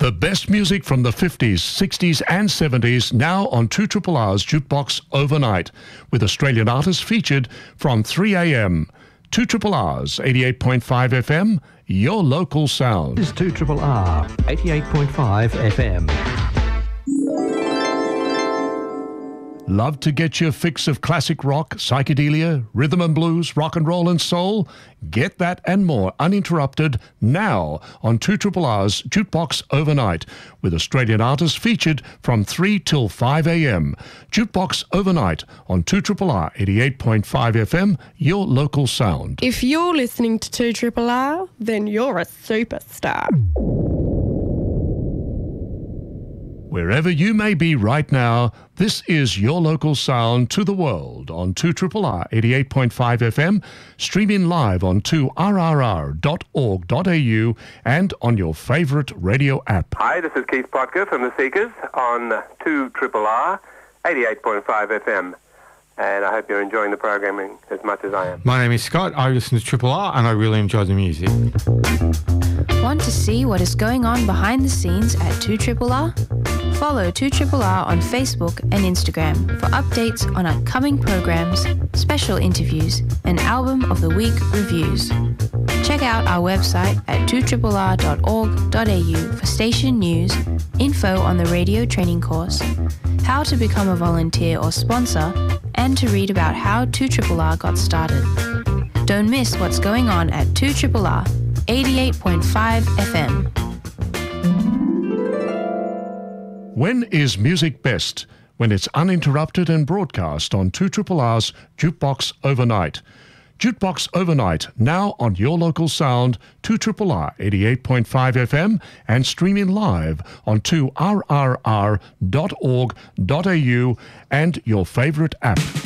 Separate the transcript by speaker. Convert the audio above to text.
Speaker 1: The best music from the 50s, 60s and 70s now on 2RRR's Jukebox Overnight, with Australian artists featured from 3 a.m. 2RRR's 88.5 FM, your local sound.
Speaker 2: This is 2RRR 88.5 FM.
Speaker 1: Love to get your fix of classic rock, psychedelia, rhythm and blues, rock and roll and soul? Get that and more uninterrupted now on 2RRR's Jukebox Overnight, with Australian artists featured from 3 till 5 a.m. Jukebox Overnight on 2RRR 88.5 FM, your local sound.
Speaker 3: If you're listening to 2RRR, then you're a superstar.
Speaker 1: Wherever you may be right now, this is your local sound to the world on 2RRR 88.5 FM, streaming live on 2rrr.org.au and on your favourite radio app.
Speaker 4: Hi, this is Keith Potker from The Seekers on 2RRR 88.5 FM. And I hope you're enjoying the programming as much as I am.
Speaker 5: My name is Scott. I listen to Triple R and I really enjoy the music.
Speaker 6: Want to see what is going on behind the scenes at 2RRR? Follow 2RRR on Facebook and Instagram for updates on upcoming programs, special interviews, and Album of the Week reviews. Check out our website at 2rrr.org.au for station news, info on the radio training course, how to become a volunteer or sponsor, and to read about how 2RRR got started. Don't miss what's going on at 2RRR 88.5 FM.
Speaker 1: When is music best? When it's uninterrupted and broadcast on 2RRR's Jukebox Overnight. Jukebox Overnight, now on your local sound, 2RRR 88.5 FM, and streaming live on 2rrr.org.au and your favourite app.